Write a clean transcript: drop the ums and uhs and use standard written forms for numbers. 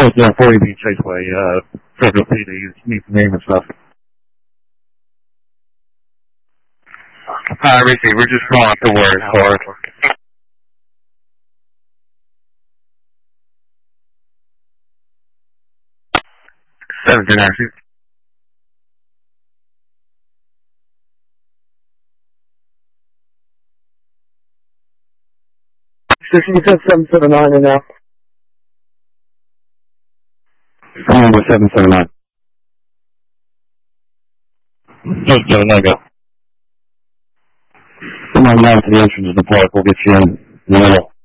It's 40 Beach Chaseway, Circle C to need some name and stuff. I receive. We're just calling up the word. How are you? 739. Station, you said 779 and now. Someone with 779. 779, go. Come on down to the entrance of the park. We'll get you in the middle.